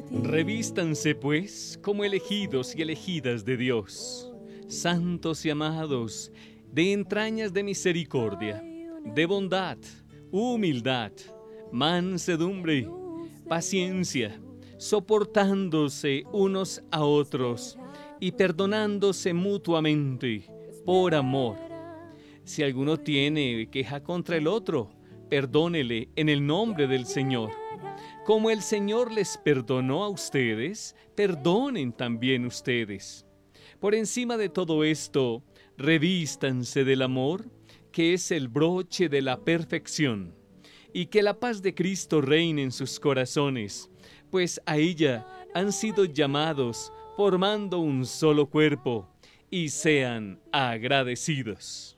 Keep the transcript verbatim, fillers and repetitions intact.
Revístanse, pues, como elegidos y elegidas de Dios, santos y amados, de entrañas de misericordia, de bondad, humildad, mansedumbre, paciencia, soportándose unos a otros y perdonándose mutuamente por amor. Si alguno tiene queja contra el otro, perdónele en el nombre del Señor. Como el Señor les perdonó a ustedes, perdonen también ustedes. Por encima de todo esto, revístanse del amor, que es el broche de la perfección, y que la paz de Cristo reine en sus corazones, pues a ella han sido llamados formando un solo cuerpo, y sean agradecidos.